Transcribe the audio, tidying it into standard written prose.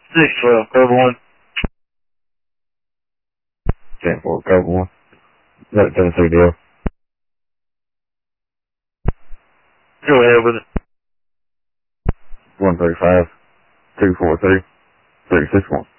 612, cover 1. 10-4, cover 1. That's Tennessee deal. Go ahead with it. 135, 243, 361.